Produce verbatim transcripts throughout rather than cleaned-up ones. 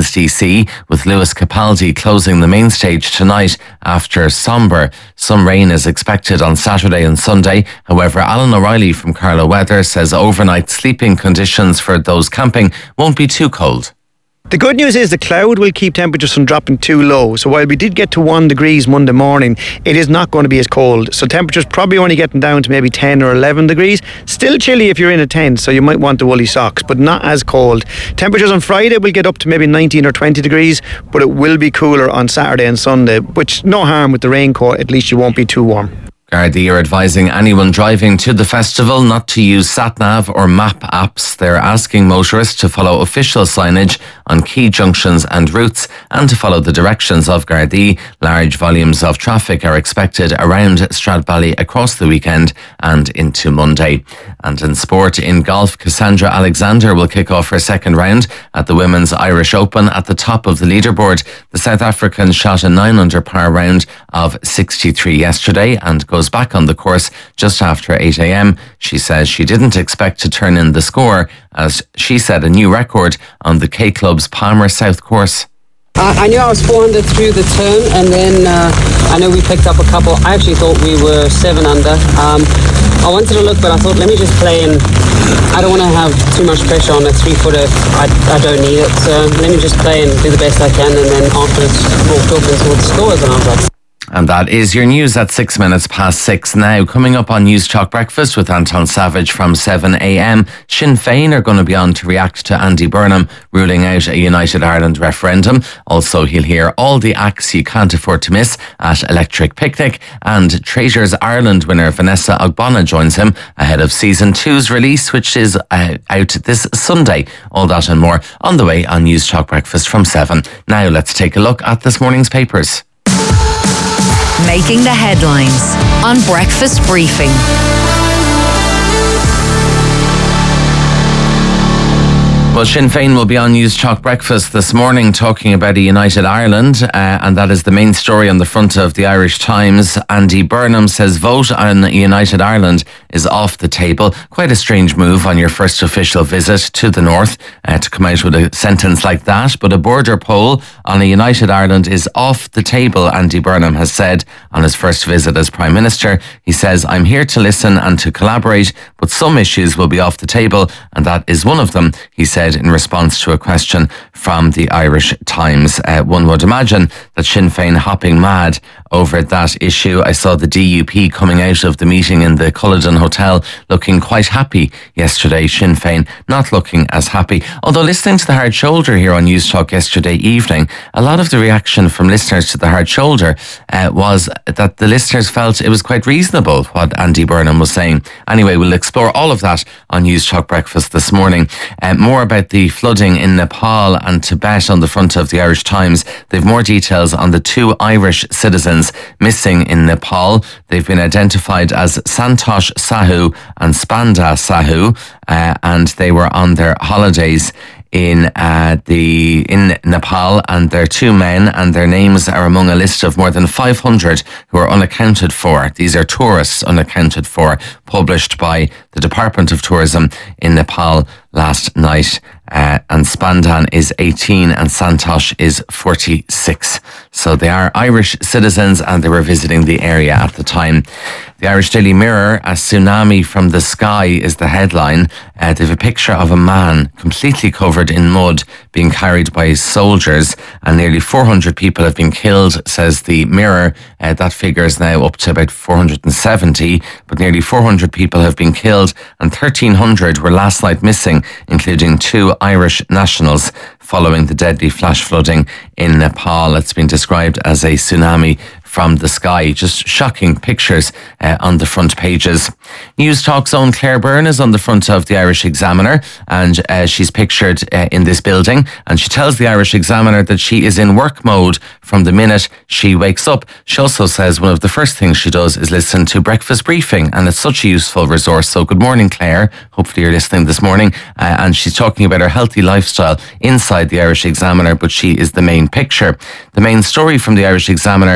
Kings D C, with Lewis Capaldi closing the main stage tonight after Sombre. Some rain is expected on Saturday and Sunday. However, Alan O'Reilly from Carlow Weather says overnight sleeping conditions for those camping won't be too cold. The good news is the cloud will keep temperatures from dropping too low. So while we did get to one degrees Monday morning, it is not going to be as cold. So temperatures probably only getting down to maybe ten or eleven degrees. Still chilly if you're in a tent, so you might want the woolly socks, but not as cold. Temperatures on Friday will get up to maybe nineteen or twenty degrees, but it will be cooler on Saturday and Sunday, which no harm with the raincoat, at least you won't be too warm. Gardaí are advising anyone driving to the festival not to use SatNav or map apps. They're asking motorists to follow official signage on key junctions and routes and to follow the directions of Gardaí. Large volumes of traffic are expected around Stradbally across the weekend and into Monday. And in sport, in golf, Cassandra Alexander will kick off her second round at the Women's Irish Open at the top of the leaderboard. The South African shot a nine under par round of sixty-three yesterday and goes back on the course just after eight a.m. She says she didn't expect to turn in the score, as she set a new record on the K Club's Palmer South course. I, I knew I was four hundred through the turn, and then uh, I know we picked up a couple. I actually thought we were seven under. Um, I wanted to look, but I thought, let me just play, and I don't want to have too much pressure on a three-footer. I, I don't need it, so let me just play and do the best I can, and then afterwards walked up and saw the scores, and I was like... And that is your news at six minutes past six now. Coming up on News Talk Breakfast with Anton Savage from seven a.m. Sinn Féin are going to be on to react to Andy Burnham ruling out a United Ireland referendum. Also, he'll hear all the acts you can't afford to miss at Electric Picnic. And Traitors Ireland winner Vanessa Ogbonna joins him ahead of season two's release, which is uh, out this Sunday. All that and more on the way on News Talk Breakfast from seven. Now let's take a look at this morning's papers. Making the headlines on Breakfast Briefing. Well, Sinn Féin will be on News Talk Breakfast this morning talking about a United Ireland, uh, and that is the main story on the front of the Irish Times. Andy Burnham says vote on United Ireland is off the table. Quite a strange move on your first official visit to the north uh, to come out with a sentence like that. But a border poll on a United Ireland is off the table, Andy Burnham has said on his first visit as Prime Minister. He says, I'm here to listen and to collaborate, but some issues will be off the table, and that is one of them, he said in response to a question from the Irish Times. Uh, one would imagine that Sinn Féin hopping mad over that issue. I saw the D U P coming out of the meeting in the Culloden Hotel looking quite happy yesterday. Sinn Féin not looking as happy. Although listening to the Hard Shoulder here on News Talk yesterday evening, a lot of the reaction from listeners to the Hard Shoulder uh, was that the listeners felt it was quite reasonable what Andy Burnham was saying. Anyway, we'll explore all of that on News Talk Breakfast this morning. Uh, more about the flooding in Nepal and Tibet on the front of the Irish Times. They've more details on the two Irish citizens missing in Nepal. They've been identified as Santosh Sahu and Spanda Sahu, uh, and they were on their holidays in uh, the in Nepal, and they're two men, and their names are among a list of more than five hundred who are unaccounted for. These are tourists unaccounted for, published by the Department of Tourism in Nepal last night. Uh, and Spandan is eighteen and Santosh is forty-six. So they are Irish citizens and they were visiting the area at the time. The Irish Daily Mirror, a tsunami from the sky is the headline. Uh, they have a picture of a man completely covered in mud being carried by soldiers, and nearly four hundred people have been killed, says the Mirror. Uh, that figure is now up to about four hundred seventy, but nearly four hundred people have been killed and thirteen hundred were last night missing, including two Irish nationals, following the deadly flash flooding in Nepal. It's been described as a tsunami from the sky. Just shocking pictures uh, on the front pages. News Talk's own Claire Byrne is on the front of the Irish Examiner, and uh, she's pictured uh, in this building, and she tells the Irish Examiner that she is in work mode from the minute she wakes up. She also says one of the first things she does is listen to Breakfast Briefing, and it's such a useful resource. So good morning, Claire. Hopefully you're listening this morning. Uh, and she's talking about her healthy lifestyle inside the Irish Examiner, but she is the main picture. The main story from the Irish Examiner is about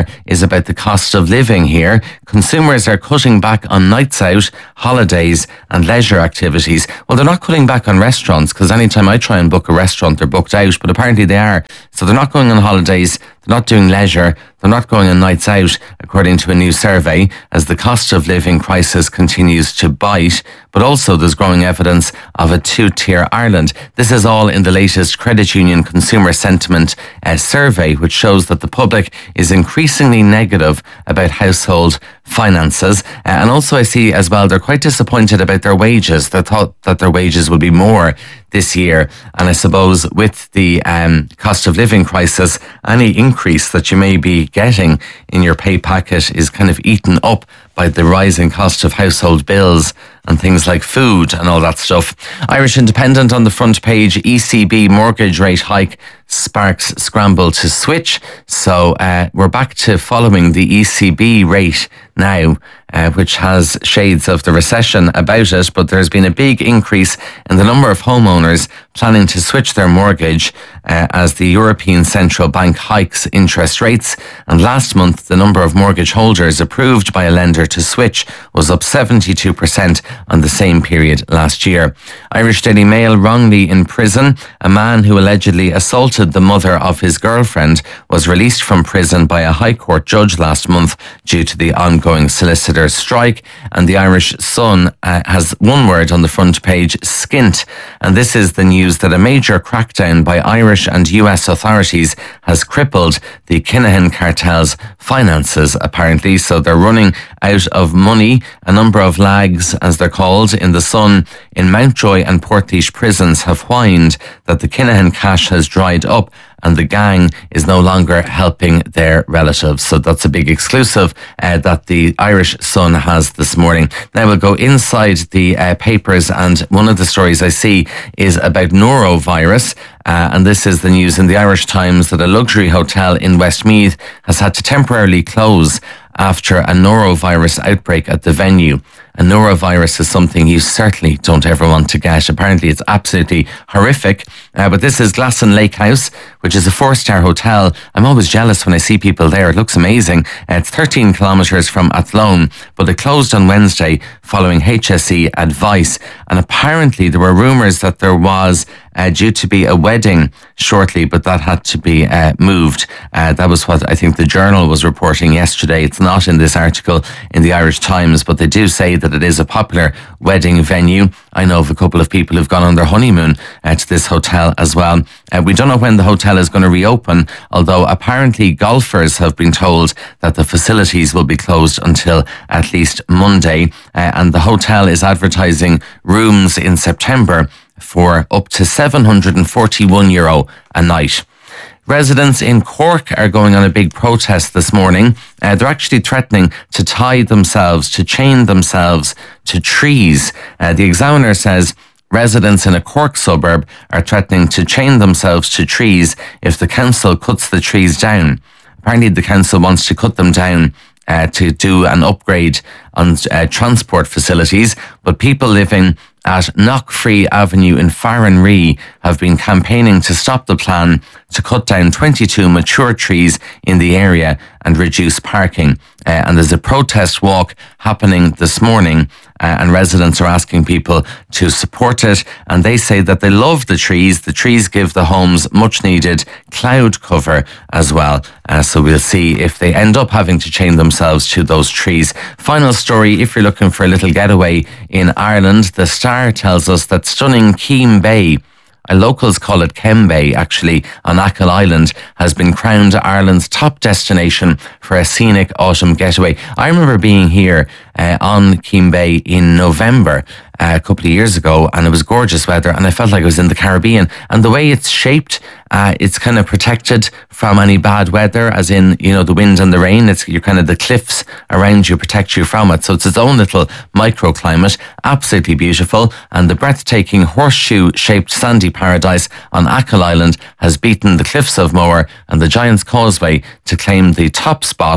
about the cost of living here. Consumers are cutting back on nights out, holidays and leisure activities. Well, they're not cutting back on restaurants, because anytime I try and book a restaurant, they're booked out, but apparently they are. So they're not going on holidays, they're not doing leisure, they're not going on nights out, according to a new survey, as the cost of living crisis continues to bite. But also there's growing evidence of a two-tier Ireland. This is all in the latest Credit Union Consumer Sentiment uh, survey, which shows that the public is increasingly negative about household finances. Uh, and also I see as well, they're quite disappointed about their wages. They thought that their wages would be more this year. And I suppose with the um, cost of living crisis, any increase that you may be getting in your pay packet is kind of eaten up by the rising cost of household bills and things like food and all that stuff. Irish Independent on the front page, E C B mortgage rate hike sparks scramble to switch. So uh, we're back to following the E C B rate now, uh, which has shades of the recession about it, but there's been a big increase in the number of homeowners planning to switch their mortgage uh, as the European Central Bank hikes interest rates. And last month, the number of mortgage holders approved by a lender to switch was up seventy-two percent on the same period last year. Irish Daily Mail, wrongly in prison. A man who allegedly assaulted the mother of his girlfriend was released from prison by a High Court judge last month due to the ongoing solicitors' strike. And the Irish Sun uh, has one word on the front page, skint. And this is the news that a major crackdown by Irish and U S authorities has crippled the Kinahan cartel's finances, apparently. So they're running out of money. A number of lags, as they're called, in the Sun in Mountjoy and Portlaoise prisons have whined that the Kinahan cash has dried up and the gang is no longer helping their relatives. So that's a big exclusive uh, that the Irish Sun has this morning. Now we'll go inside the uh, papers, and one of the stories I see is about norovirus. Uh, and this is the news in the Irish Times that a luxury hotel in Westmeath has had to temporarily close after a norovirus outbreak at the venue. A norovirus is something you certainly don't ever want to get. Apparently it's absolutely horrific. Uh, but this is Glasson Lake House, which is a four-star hotel. I'm always jealous when I see people there. It looks amazing. Uh, it's thirteen kilometres from Athlone, but it closed on Wednesday following H S E advice. And apparently there were rumours that there was Uh, due to be a wedding shortly, but that had to be uh, moved. Uh, that was what I think the Journal was reporting yesterday. It's not in this article in the Irish Times, but they do say that it is a popular wedding venue. I know of a couple of people who've gone on their honeymoon uh, to this hotel as well. Uh, we don't know when the hotel is going to reopen, although apparently golfers have been told that the facilities will be closed until at least Monday. Uh, and the hotel is advertising rooms in September for up to seven hundred forty-one euro a night. Residents in Cork are going on a big protest this morning. Uh, they're actually threatening to tie themselves, to chain themselves to trees. Uh, the Examiner says residents in a Cork suburb are threatening to chain themselves to trees if the council cuts the trees down. Apparently the council wants to cut them down uh, to do an upgrade on uh, transport facilities, but people living at Knockfree Avenue in Farranree have been campaigning to stop the plan to cut down twenty-two mature trees in the area and reduce parking. Uh, and there's a protest walk happening this morning, uh, and residents are asking people to support it. And they say that they love the trees. The trees give the homes much needed cloud cover as well. Uh, so we'll see if they end up having to chain themselves to those trees. Final story, if you're looking for a little getaway in Ireland, the Star tells us that stunning Keem Bay, uh, locals call it Kem Bay actually, on Achill Island, has been crowned Ireland's top destination for a scenic autumn getaway. I remember being here uh, on Keem Bay in November uh, a couple of years ago, and it was gorgeous weather, and I felt like I was in the Caribbean. And the way it's shaped, uh, it's kind of protected from any bad weather, as in, you know, the wind and the rain. It's you're kind of the cliffs around you protect you from it. So it's its own little microclimate, absolutely beautiful. And the breathtaking horseshoe-shaped sandy paradise on Achill Island has beaten the Cliffs of Moher and the Giant's Causeway to claim the top spot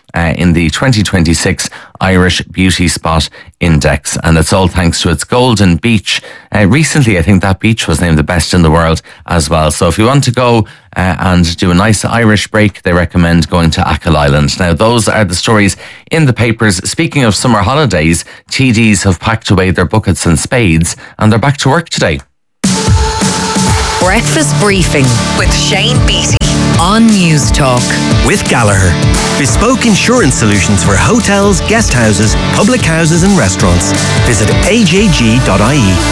uh, in the twenty twenty-six Irish Beauty Spot Index. And it's all thanks to its Golden Beach. Uh, recently, I think that beach was named the best in the world as well. So if you want to go uh, and do a nice Irish break, they recommend going to Achill Island. Now, those are the stories in the papers. Speaking of summer holidays, T Ds have packed away their buckets and spades and they're back to work today. Breakfast Briefing with Shane Beattie on News Talk. With Gallagher, bespoke insurance solutions for hotels, guest houses, public houses and restaurants. Visit a j g dot i e.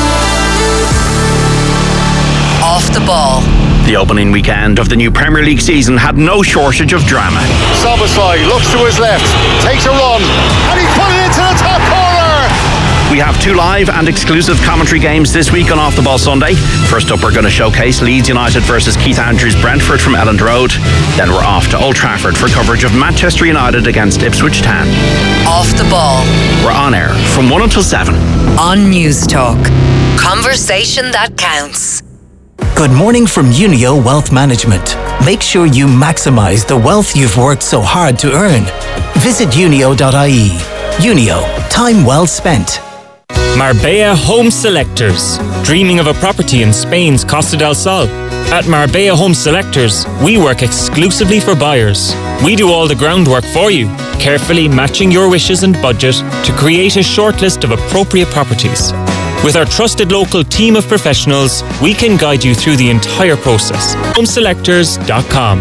Off the ball. The opening weekend of the new Premier League season had no shortage of drama. Szoboszlai looks to his left, takes a run, and he's put it into the top corner! We have two live and exclusive commentary games this week on Off the Ball Sunday. First up, we're going to showcase Leeds United versus Keith Andrews Brentford from Elland Road. Then we're off to Old Trafford for coverage of Manchester United against Ipswich Town. Off the ball. We're on air from one until seven. On News Talk. Conversation that counts. Good morning from Unio Wealth Management. Make sure you maximise the wealth you've worked so hard to earn. Visit unio dot i e. Unio, time well spent. Marbella Home Selectors. Dreaming of a property in Spain's Costa del Sol? At Marbella Home Selectors, we work exclusively for buyers. We do all the groundwork for you, carefully matching your wishes and budget to create a shortlist of appropriate properties. With our trusted local team of professionals, we can guide you through the entire process. home selectors dot com.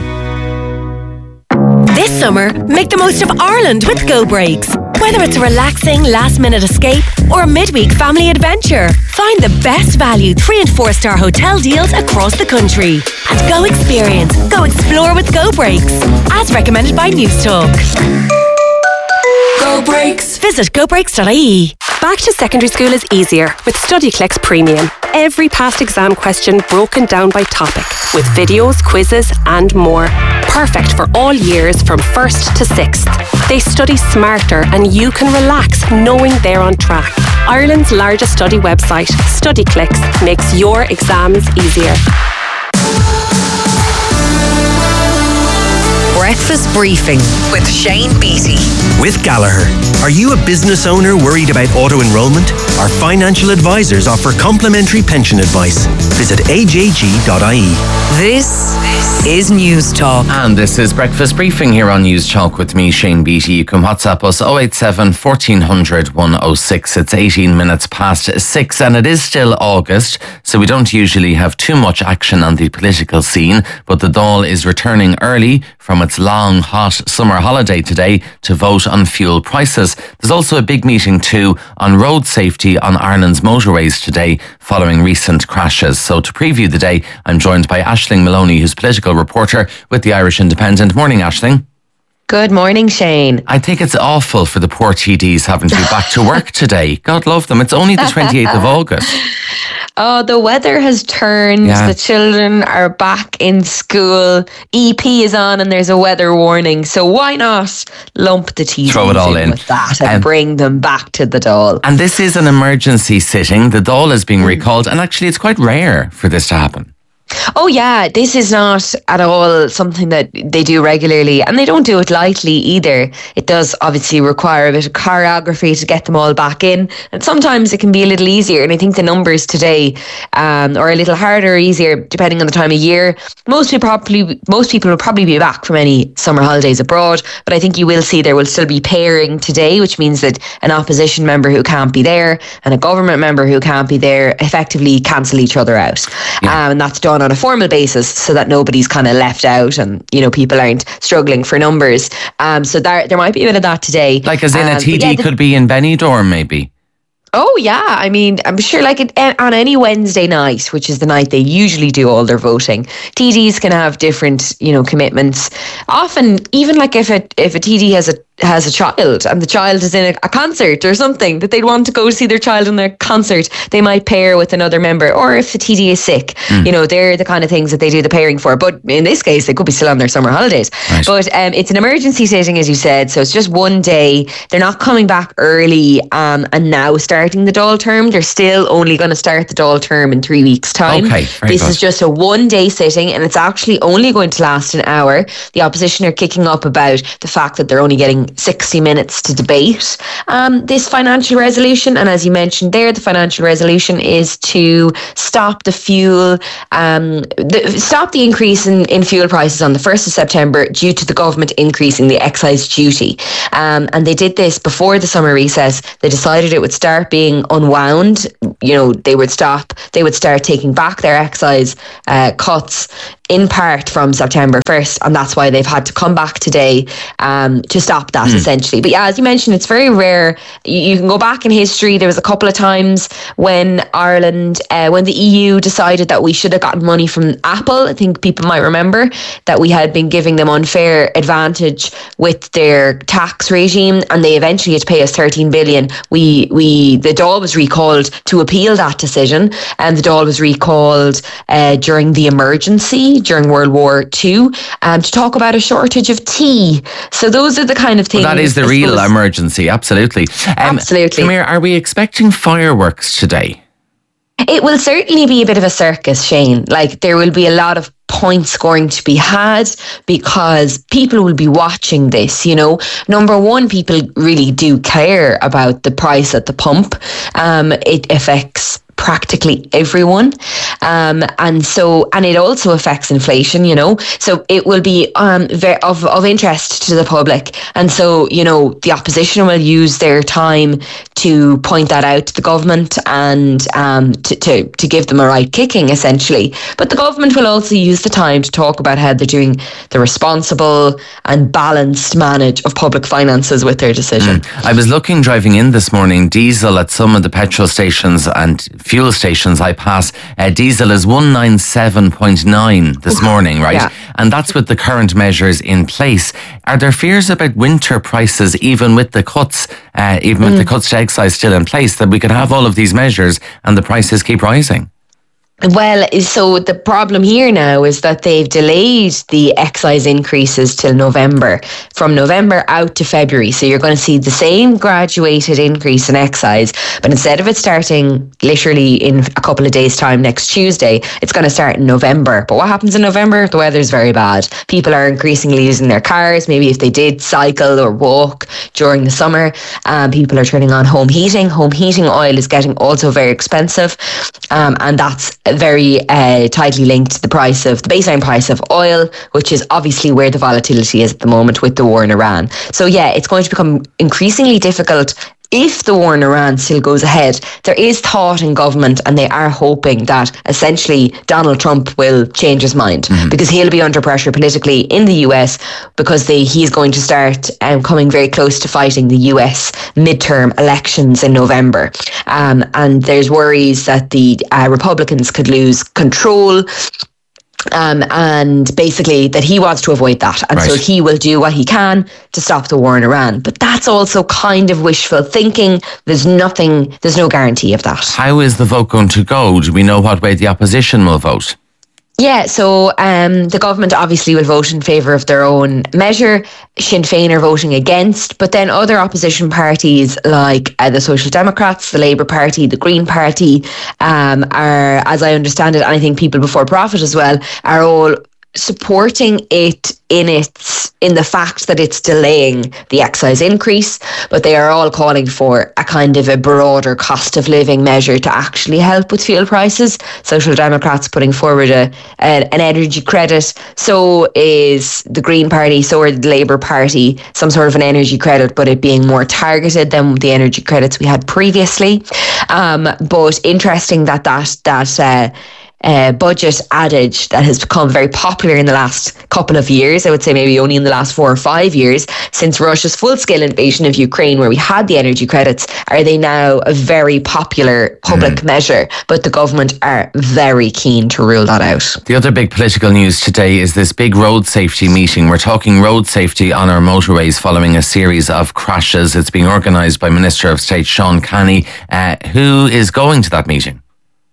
This summer, make the most of Ireland with Go Breaks. Whether it's a relaxing last-minute escape or a midweek family adventure, find the best value three and four star hotel deals across the country. And go experience, go explore with Go Breaks, as recommended by News Talk. Go Breaks. Visit go breaks dot i e. Back to secondary school is easier with StudyClicks Premium. Every past exam question broken down by topic, with videos, quizzes and more. Perfect for all years from first to sixth. They study smarter and you can relax knowing they're on track. Ireland's largest study website, StudyClicks, makes your exams easier. Breakfast Briefing with Shane Beattie. With Gallagher. Are you a business owner worried about auto-enrollment? Our financial advisors offer complimentary pension advice. Visit a j g dot i e. This is News Talk. And this is Breakfast Briefing here on News Talk with me, Shane Beattie. You can WhatsApp us oh eight seven, fourteen hundred, one oh six. It's eighteen minutes past six and it is still August, so we don't usually have too much action on the political scene, but the Dáil is returning early from its long, hot summer holiday today to vote on fuel prices. There's also a big meeting too on road safety on Ireland's motorways today following recent crashes. So to preview the day, I'm joined by Aisling Maloney, who's political reporter with the Irish Independent. Morning, Aisling. Good morning, Shane. I think it's awful for the poor T Ds having to be back to work today. God love them. It's only the twenty-eighth of August. Oh, the weather has turned. Yeah. The children are back in school. E P is on and there's a weather warning. So why not lump the T Ds Throw it all in, in with that and um, bring them back to the Dáil. And this is an emergency sitting. The Dáil is being recalled. And actually, it's quite rare for this to happen. Oh yeah, this is not at all something that they do regularly, and they don't do it lightly either. It does obviously require a bit of choreography to get them all back in, and sometimes it can be a little easier, and I think the numbers today um, are a little harder or easier depending on the time of year. Most people probably most people will probably be back from any summer holidays abroad, but I think you will see there will still be pairing today, which means that an opposition member who can't be there and a government member who can't be there effectively cancel each other out. Yeah. Um, and that's done on a formal basis so that nobody's kind of left out and, you know, people aren't struggling for numbers. Um, so there, there might be a bit of that today. Like as in um, a T D yeah, the, could be in Benidorm maybe. Oh yeah, I mean, I'm sure like it, on any Wednesday night, which is the night they usually do all their voting, T Ds can have different, you know, commitments. Often, even like if a if a T D has a has a child and the child is in a, a concert or something that they'd want to go see their child in their concert, they might pair with another member. Or if the T D is sick, mm. you know, they're the kind of things that they do the pairing for. But in this case, they could be still on their summer holidays. Right. But um, it's an emergency sitting, as you said, so it's just one day. They're not coming back early um, and now starting the Dáil term. They're still only going to start the Dáil term in three weeks' time. Okay, this good. is just a one day sitting and it's actually only going to last an hour. The opposition are kicking up about the fact that they're only getting taking sixty minutes to debate um, this financial resolution. And as you mentioned there, the financial resolution is to stop the fuel, um, the, stop the increase in, in fuel prices on the first of September due to the government increasing the excise duty. Um, and they did this before the summer recess. They decided it would start being unwound. You know, they would stop, they would start taking back their excise uh, cuts in part from September first, and that's why they've had to come back today um, to stop that, mm. essentially. But yeah, as you mentioned, it's very rare. You, you can go back in history. There was a couple of times when Ireland, uh, when the E U decided that we should have gotten money from Apple. I think people might remember that we had been giving them unfair advantage with their tax regime, and they eventually had to pay us thirteen billion. We we the Dáil was recalled to appeal that decision, and the Dáil was recalled uh, during the emergency during World War Two um, to talk about a shortage of tea. So those are the kind of things. Well, that is the I real suppose. emergency, absolutely. Um, absolutely. Come here, are we expecting fireworks today? It will certainly be a bit of a circus, Shane. Like, there will be a lot of point scoring to be had because people will be watching this. You know, number one, people really do care about the price at the pump. Um, it affects practically everyone, um, and so and it also affects inflation. You know, so it will be um very of of interest to the public, and so you know the opposition will use their time to point that out to the government and um to to to give them a right kicking, essentially. But the government will also use the time to talk about how they're doing the responsible and balanced manage of public finances with their decision. Mm. I was looking driving in this morning, diesel at some of the petrol stations and fuel stations I pass, uh, diesel is one ninety-seven point nine this morning, right? Yeah. And that's with the current measures in place. Are there fears about winter prices, even with the cuts, uh, even mm. with the cuts to excise still in place, that we could have all of these measures and the prices keep rising? Well, so the problem here now is that they've delayed the excise increases till November, from November out to February. So you're going to see the same graduated increase in excise, but instead of it starting literally in a couple of days' time next Tuesday, it's going to start in November. But what happens in November? The weather's very bad. People are increasingly using their cars. Maybe if they did cycle or walk during the summer, um, people are turning on home heating. Home heating oil is getting also very expensive, um, and that's very uh, tightly linked to the price of the baseline price of oil, which is obviously where the volatility is at the moment with the war in Iran. So yeah, it's going to become increasingly difficult if the war in Iran still goes ahead. There is thought in government, and they are hoping that essentially Donald Trump will change his mind, mm-hmm. because he'll be under pressure politically in the U S because they, he's going to start um, coming very close to fighting the U S midterm elections in November. Um, and there's worries that the uh, Republicans could lose control. Um, and basically that he wants to avoid that, and right. so he will do what he can to stop the war in Iran. But that's also kind of wishful thinking. There's nothing, there's no guarantee of that. How is the vote going to go? Do we know what way the opposition will vote? Yeah, so um, the government obviously will vote in favour of their own measure. Sinn Féin are voting against, but then other opposition parties like uh, the Social Democrats, the Labour Party, the Green Party um, are, as I understand it, and I think People Before Profit as well, are all supporting it in its in the fact that it's delaying the excise increase, but they are all calling for a kind of a broader cost of living measure to actually help with fuel prices. Social Democrats putting forward a, a an energy credit, so is the Green Party, so are the Labour Party, some sort of an energy credit, but it being more targeted than the energy credits we had previously. Um, but interesting that that that uh, Uh, budget adage that has become very popular in the last couple of years, I would say maybe only in the last four or five years, since Russia's full-scale invasion of Ukraine, where we had the energy credits, are they now a very popular public mm. measure? But the government are very keen to rule that out. The other big political news today is this big road safety meeting. We're talking road safety on our motorways following a series of crashes. It's being organised by Minister of State Sean Canny. Uh, who is going to that meeting?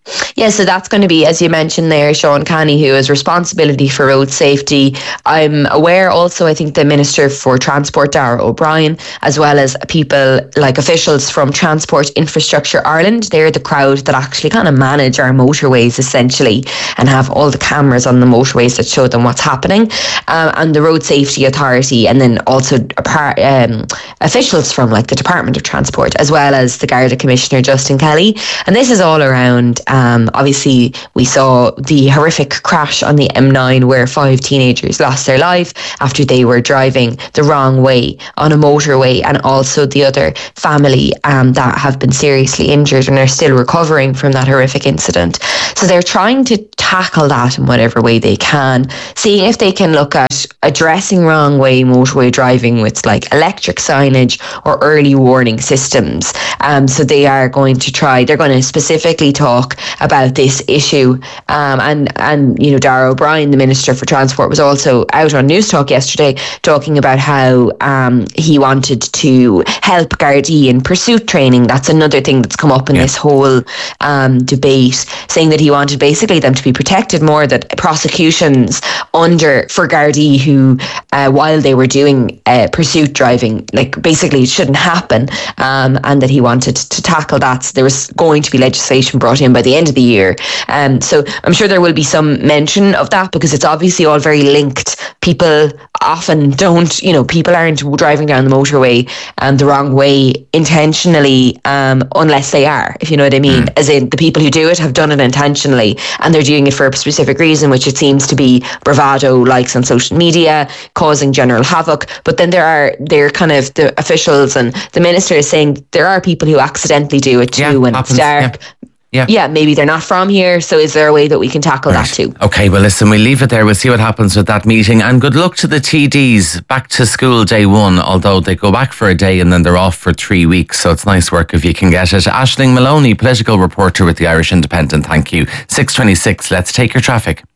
Yeah, so that's going to be, as you mentioned there, Sean Canny, who has responsibility for road safety. I'm aware also, I think the Minister for Transport, Darragh O'Brien, as well as people like officials from Transport Infrastructure Ireland. They're the crowd that actually kind of manage our motorways essentially and have all the cameras on the motorways that show them what's happening. Um, and the Road Safety Authority, and then also apart, um, officials from like the Department of Transport, as well as the Garda Commissioner, Justin Kelly. And this is all around Um, obviously, we saw the horrific crash on the M nine where five teenagers lost their life after they were driving the wrong way on a motorway, and also the other family um, that have been seriously injured and are still recovering from that horrific incident. So they're trying to tackle that in whatever way they can, seeing if they can look at addressing wrong way motorway driving with like electric signage or early warning systems. Um, so they are going to try, they're going to specifically talk about this issue. Um, and, and, you know, Darragh O'Brien, the Minister for Transport, was also out on News Talk yesterday talking about how um, he wanted to help Gardaí in pursuit training. That's another thing that's come up in yeah. this whole um, debate, saying that he wanted basically them to be protected more, that prosecutions under for Gardaí who, uh, while they were doing uh, pursuit driving, like basically it shouldn't happen, um, and that he wanted to tackle that. So there was going to be legislation brought in by the end of the year. Um, so I'm sure there will be some mention of that because it's obviously all very linked. People often don't, you know, people aren't driving down the motorway um, the wrong way intentionally um, unless they are, if you know what I mean. Mm. As in, the people who do it have done it intentionally and they're doing it for a specific reason, which it seems to be bravado, likes on social media, causing general havoc. But then there are, they're kind of the officials and the minister is saying there are people who accidentally do it too yeah, when happens, it's dark. Yeah. Yeah. yeah, maybe they're not from here. So is there a way that we can tackle right. that too? Okay, well listen, we'll leave it there. We'll see what happens with that meeting. And good luck to the T Ds back to school day one, although they go back for a day and then they're off for three weeks. So it's nice work if you can get it. Aisling Maloney, political reporter with the Irish Independent. Thank you. six twenty-six, let's take your traffic.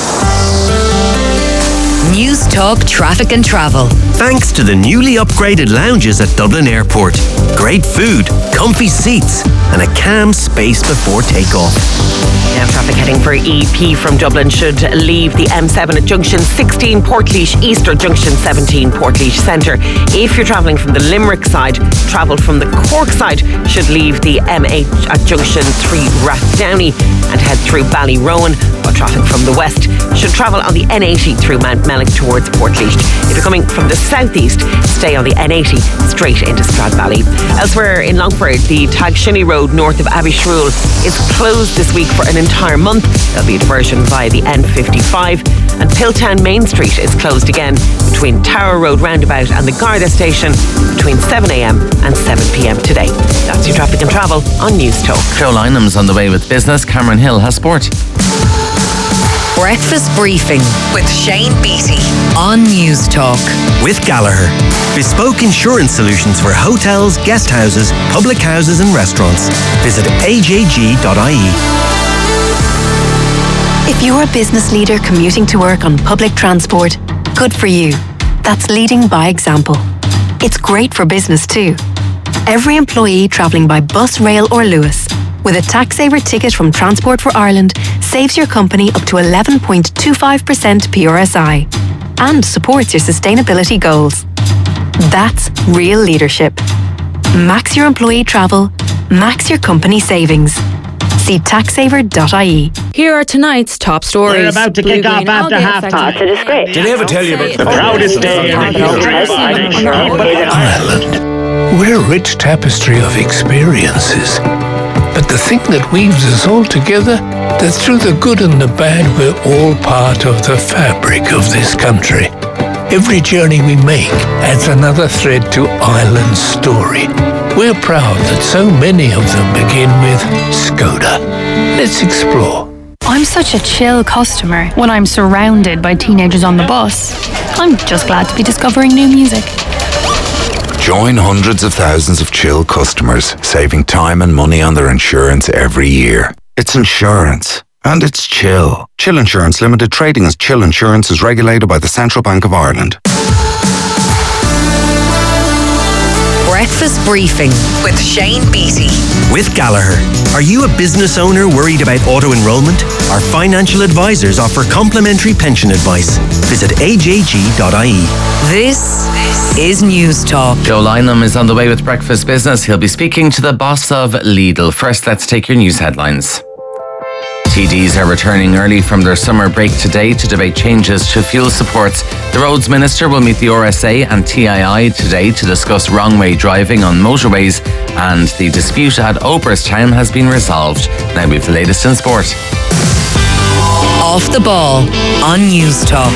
News Talk Traffic and Travel. Thanks to the newly upgraded lounges at Dublin Airport. Great food, comfy seats, and a calm space before takeoff. Now traffic heading for E P from Dublin should leave the M seven at junction sixteen Portlaoise East or junction seventeen Portlaoise Centre. If you're travelling from the Limerick side, travel from the Cork side should leave the M eight at junction three Rathdowney and head through Ballyrowan, while traffic from the west should travel on the N eighty through Mount Mellick towards Portlaoise. If you're coming from the southeast, stay on the N eighty straight into Stradbally. Elsewhere in Longford, the Tagshinny Road north of Abbeyshrew is closed this week for an entire month. There'll be a diversion via the N fifty-five, and Piltown Main Street is closed again between Tower Road roundabout and the Garda station between seven a.m. and seven p.m. today. That's your traffic and travel on News Talk. Joe Lynham's on the way with business. Cameron Hill has sport. Breakfast briefing with Shane Beattie on News Talk. With Gallagher, bespoke insurance solutions for hotels, guest houses, public houses and restaurants. Visit a j g dot i e. If you're a business leader commuting to work on public transport, good for you. That's leading by example. It's great for business too. Every employee travelling by bus, rail or Lewis with a tax-saver ticket from Transport for Ireland saves your company up to eleven point two five percent P R S I and supports your sustainability goals. That's real leadership. Max your employee travel, max your company savings. See tax saver dot i e. Here are tonight's top stories. We're about to Blue kick off after half past. It's a disgrace. Did I ever tell you about the proudest day in Ireland? We're a rich tapestry of experiences. But the thing that weaves us all together, that through the good and the bad, we're all part of the fabric of this country. Every journey we make adds another thread to Ireland's story. We're proud that so many of them begin with Skoda. Let's explore. I'm such a chill customer when I'm surrounded by teenagers on the bus. I'm just glad to be discovering new music. Join hundreds of thousands of Chill customers, saving time and money on their insurance every year. It's insurance. And it's Chill. Chill Insurance Limited, trading as Chill Insurance, is regulated by the Central Bank of Ireland. Breakfast Briefing with Shane Beattie. With Gallagher. Are you a business owner worried about auto-enrollment? Our financial advisors offer complimentary pension advice. Visit a j g dot i e. This is News Talk. Joe Lynham is on the way with Breakfast Business. He'll be speaking to the boss of Lidl. First, let's take your news headlines. T Ds are returning early from their summer break today to debate changes to fuel supports. The Roads Minister will meet the R S A and T I I today to discuss wrong-way driving on motorways, and the dispute at Oberstown has been resolved. Now we have the latest in sport. Off the Ball on News Talk.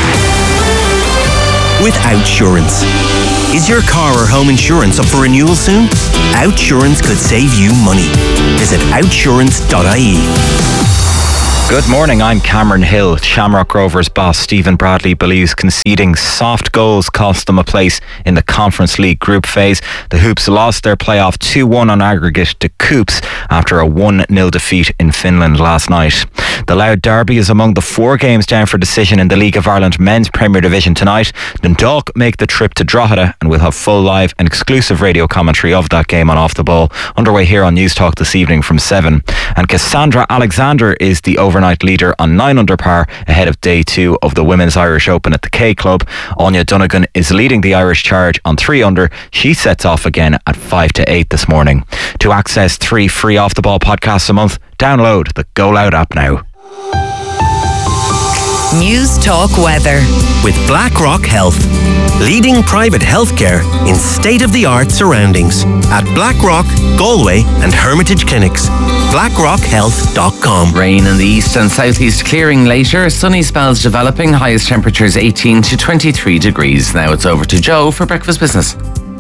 With Outsurance. Is your car or home insurance up for renewal soon? Outsurance could save you money. Visit outsurance dot i e. Good morning, I'm Cameron Hill. Shamrock Rovers boss Stephen Bradley believes conceding soft goals cost them a place in the Conference League group phase. The Hoops lost their playoff two one on aggregate to Coops after a one nil defeat in Finland last night. The Louth Derby is among the four games down for decision in the League of Ireland Men's Premier Division tonight. Dundalk make the trip to Drogheda, and we'll have full live and exclusive radio commentary of that game on Off the Ball, underway here on News Talk this evening from seven. And Cassandra Alexander is the overnight leader on nine under par ahead of day two of the Women's Irish Open at the K Club. Anya Donegan is leading the Irish charge on three under. She sets off again at five to eight this morning. To access three free Off the Ball podcasts a month, download the Go Loud app now. News Talk Weather with BlackRock Health, leading private healthcare in state-of-the-art surroundings at Blackrock, Galway and Hermitage Clinics. blackrock health dot com. Rain in the east and southeast clearing later. Sunny spells developing. Highest temperatures eighteen to twenty-three degrees. Now it's over to Joe for Breakfast Business.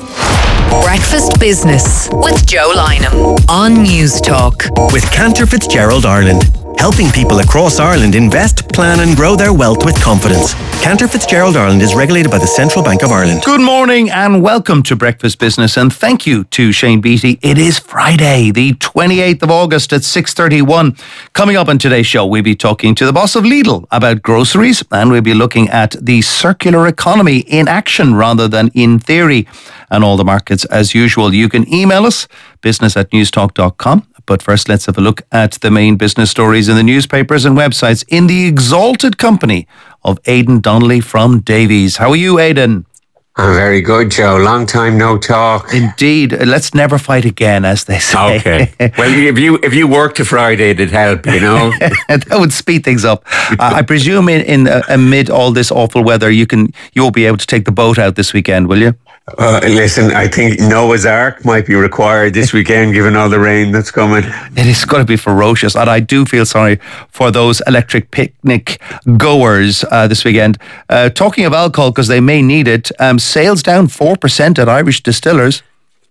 Breakfast Business with Joe Lynham on News Talk. With Cantor Fitzgerald Ireland, helping people across Ireland invest, plan and grow their wealth with confidence. Cantor Fitzgerald Ireland is regulated by the Central Bank of Ireland. Good morning and welcome to Breakfast Business, and thank you to Shane Beattie. It is Friday, the twenty-eighth of August at six thirty-one. Coming up on today's show, we'll be talking to the boss of Lidl about groceries, and we'll be looking at the circular economy in action rather than in theory, and all the markets as usual. You can email us, business at newstalk dot com. But first, let's have a look at the main business stories in the newspapers and websites in the exalted company of Aidan Donnelly from Davies. How are you, Aidan? I'm very good, Joe. Long time no talk. Indeed. Let's never fight again, as they say. Okay. Well, if you if you worked a Friday, it'd help, you know. That would speed things up. uh, I presume in, in uh, amid all this awful weather, you can you'll be able to take the boat out this weekend, will you? Uh, listen, I think Noah's Ark might be required this weekend, given all the rain that's coming. It is going to be ferocious, and I do feel sorry for those electric picnic goers uh, this weekend. Uh, talking of alcohol, because they may need it, um, sales down four percent at Irish distillers.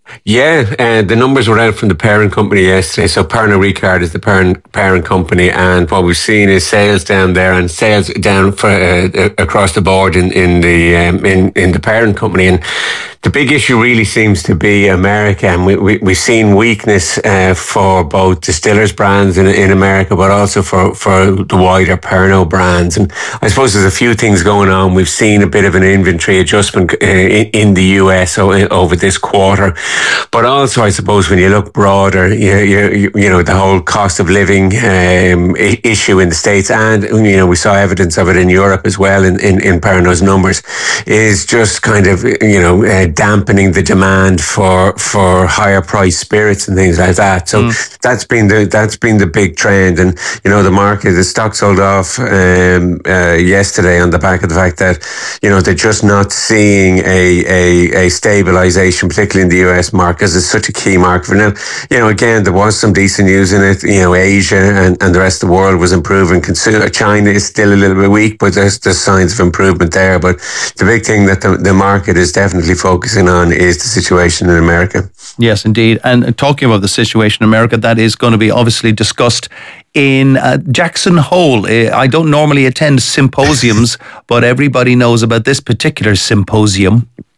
Yeah, uh, the numbers were out from the parent company yesterday. So Pernod Ricard is the parent parent company, and what we've seen is sales down there, and sales down for, uh, across the board in in the um, in in the parent company. And the big issue really seems to be America, and we, we we've seen weakness uh, for both distillers brands in in America, but also for for the wider Pernod brands. And I suppose there's a few things going on. We've seen a bit of an inventory adjustment uh, in, in the U S over this quarter. But also, I suppose, when you look broader, you, you, you know, the whole cost of living um, issue in the States, and, you know, we saw evidence of it in Europe as well in, in, in Pernod's numbers, is just kind of, you know, uh, dampening the demand for for higher priced spirits and things like that. So mm. that's been the that's been the big trend. And, you know, the market, the stock sold off um, uh, yesterday on the back of the fact that, you know, they're just not seeing a, a, a stabilization, particularly in the U S market, because it's such a key market for now. You know, again, there was some decent news in it. You know, Asia and, and the rest of the world was improving. Consumer, China is still a little bit weak, but there's, there's signs of improvement there. But the big thing that the, the market is definitely focusing on is the situation in America. Yes, indeed. And talking about the situation in America, that is going to be obviously discussed in uh, Jackson Hole. I don't normally attend symposiums, but everybody knows about this particular symposium.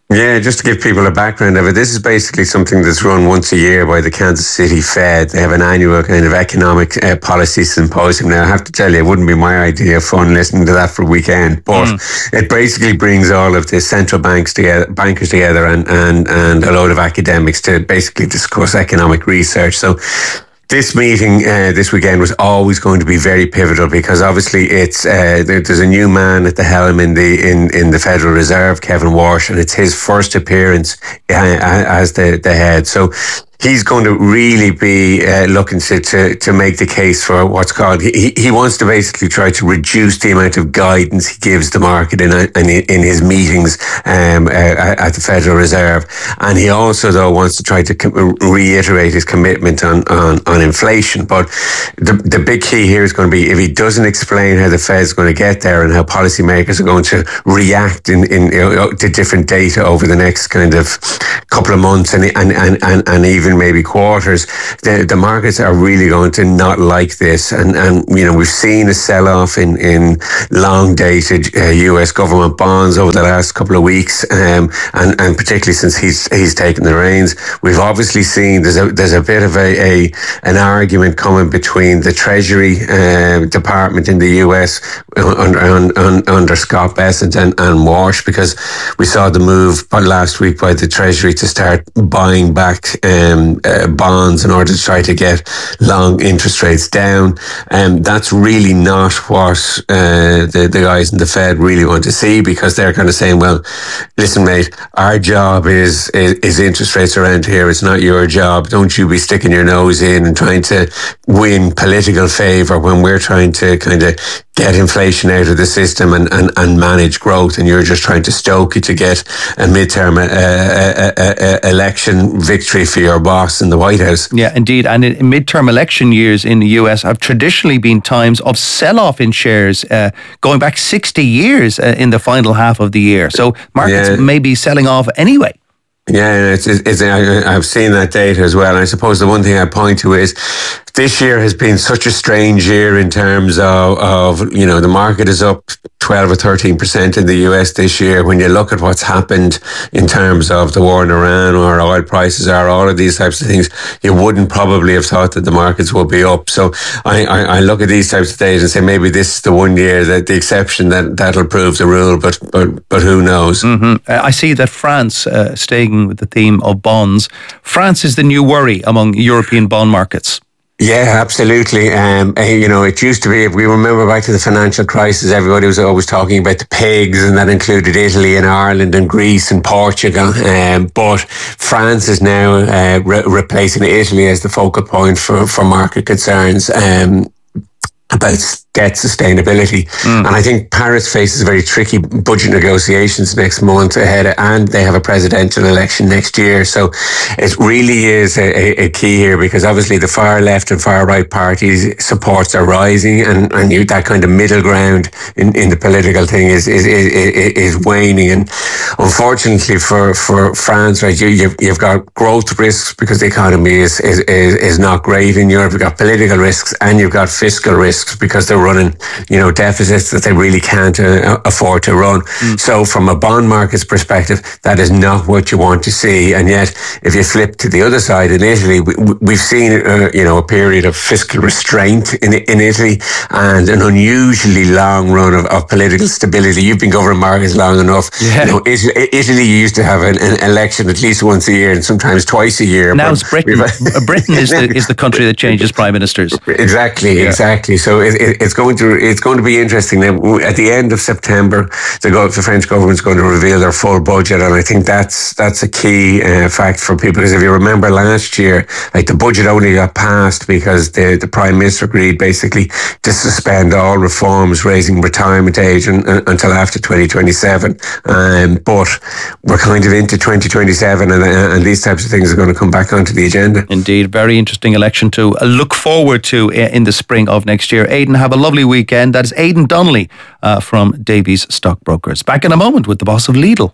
Yeah, just to give people a background of it, this is basically something that's run once a year by the Kansas City Fed. They have an annual kind of economic uh, policy symposium. Now, I have to tell you, it wouldn't be my idea of fun listening to that for a weekend, but mm. it basically brings all of the central banks together, bankers together, and, and, and a load of academics to basically discuss economic research. So this meeting uh, this weekend was always going to be very pivotal because obviously it's uh, there, there's a new man at the helm in the in, in the Federal Reserve, Kevin Warsh, and it's his first appearance uh, as the, the head. So he's going to really be uh, looking to, to to make the case for what's called. He he wants to basically try to reduce the amount of guidance he gives the market in in, in his meetings um, uh, at the Federal Reserve, and he also though wants to try to com- reiterate his commitment on, on on inflation. But the the big key here is going to be if he doesn't explain how the Fed's going to get there and how policymakers are going to react in in you know, to different data over the next kind of couple of months and and and and, and even maybe quarters, the, the markets are really going to not like this. And, and you know, we've seen a sell-off in, in long-dated uh, U S government bonds over the last couple of weeks, um, and, and particularly since he's he's taken the reins. We've obviously seen there's a there's a bit of a, a an argument coming between the Treasury uh, Department in the U S under, under, under Scott Bessent and, and Warsh, because we saw the move last week by the Treasury to start buying back um, Uh, bonds in order to try to get long interest rates down. Um, that's really not what uh, the, the guys in the Fed really want to see, because they're kind of saying, well, listen, mate, our job is, is, is interest rates around here. It's not your job. Don't you be sticking your nose in and trying to win political favour when we're trying to kind of get inflation out of the system and, and, and manage growth, and you're just trying to stoke it to get a midterm uh, uh, uh, uh, election victory for your boss in the White House. Yeah, indeed. And in midterm election years in the U S have traditionally been times of sell-off in shares, uh, going back sixty years uh, in the final half of the year. So markets yeah. may be selling off anyway. Yeah, it's, it's, it's, I, I've seen that data as well. And I suppose the one thing I point to is this year has been such a strange year in terms of, of you know, the market is up twelve or thirteen percent in the U S this year. When you look at what's happened in terms of the war in Iran, or oil prices are, all of these types of things, you wouldn't probably have thought that the markets would be up. So I, I, I look at these types of data and say maybe this is the one year, that the exception, that that'll prove the rule, but but, but who knows? Mm-hmm. Uh, I see that France, uh, staying with the theme of bonds, France is the new worry among European bond markets. Yeah, absolutely. Um, you know, it used to be, if we remember back to the financial crisis, everybody was always talking about the pigs, and that included Italy and Ireland and Greece and Portugal. Um, but France is now uh, re- replacing Italy as the focal point for, for market concerns um, about debt sustainability. Mm. And I think Paris faces very tricky budget negotiations next month ahead, and they have a presidential election next year. So it really is a, a key here, because obviously the far left and far right parties' supports are rising, and, and you, that kind of middle ground in, in the political thing is, is, is, is waning. And unfortunately for, for France, right, you, you've, you've got growth risks because the economy is, is, is, is not great in Europe. You've got political risks, and you've got fiscal risks because they're running, you know, deficits that they really can't uh, afford to run. Mm. So from a bond market's perspective, that is not what you want to see. And yet, if you flip to the other side, in Italy, we, we've seen, uh, you know, a period of fiscal restraint in in Italy, and an unusually long run of, of political stability. You've been governing markets long enough. Yeah. You know, Italy, Italy used to have an, an election at least once a year, and sometimes twice a year. Now it's Britain. Britain is the is the country that changes prime ministers. Exactly, yeah. exactly. So it, it, it's going to it's going to be interesting. Now, at the end of September, the, go, the French government's going to reveal their full budget, and I think that's that's a key uh, fact for people, because if you remember last year, like, the budget only got passed because the, the Prime Minister agreed basically to suspend all reforms raising retirement age and, uh, until after twenty twenty-seven. Um, but we're kind of into twenty twenty-seven, and, uh, and these types of things are going to come back onto the agenda. Indeed, very interesting election to uh, look forward to uh, in the spring of next year. Aidan, have a lovely weekend. That is Aidan Donnelly uh, from Davies Stockbrokers. Back in a moment with the boss of Lidl.